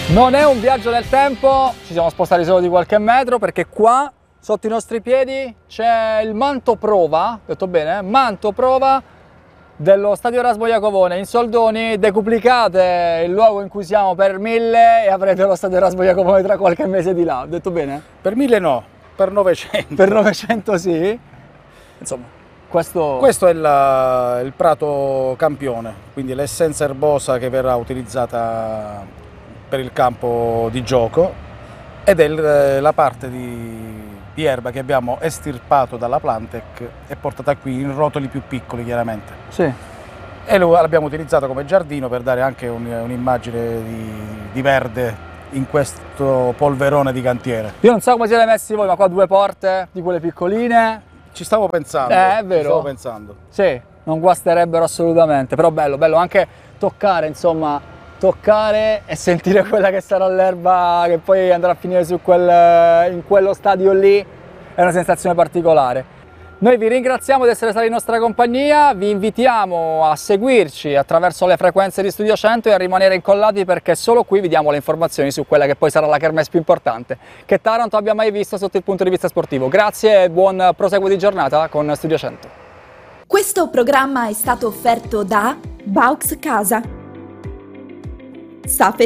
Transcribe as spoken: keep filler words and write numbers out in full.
Non è un viaggio nel tempo, ci siamo spostati solo di qualche metro perché qua sotto i nostri piedi c'è il manto prova, detto bene? Manto prova dello stadio Erasmo Iacovone in soldoni. Decuplicate il luogo in cui siamo per mille e avrete lo stadio Erasmo Iacovone tra qualche mese di là, detto bene? Per mille no, per novecento. Per novecento sì. Insomma, questo... Questo è la, il prato campione, quindi l'essenza erbosa che verrà utilizzata per il campo di gioco ed è il, la parte di, di erba che abbiamo estirpato dalla Plantec e portata qui in rotoli più piccoli chiaramente. Sì. E lo l'abbiamo utilizzato come giardino per dare anche un, un'immagine di, di verde in questo polverone di cantiere. Io non so come siete messi voi, ma qua due porte di quelle piccoline. Ci stavo pensando, Eh, è vero. ci stavo pensando. Sì, non guasterebbero assolutamente, però bello, bello anche toccare, insomma, toccare e sentire quella che sarà l'erba che poi andrà a finire su quel, in quello stadio lì, è una sensazione particolare. Noi vi ringraziamo di essere stati in nostra compagnia, vi invitiamo a seguirci attraverso le frequenze di Studio cento e a rimanere incollati perché solo qui vi diamo le informazioni su quella che poi sarà la kermesse più importante che Taranto abbia mai visto sotto il punto di vista sportivo. Grazie e buon proseguo di giornata con Studio cento. Questo programma è stato offerto da Baux Casa, Safe